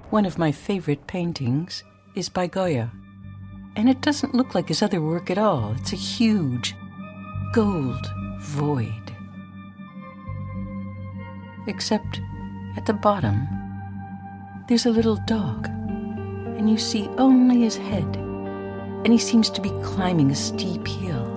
One of my favorite paintings is by Goya, and it doesn't look like his other work at all. It's a huge gold void. Except at the bottom, there's a little dog, and you see only his head, and he seems to be climbing a steep hill.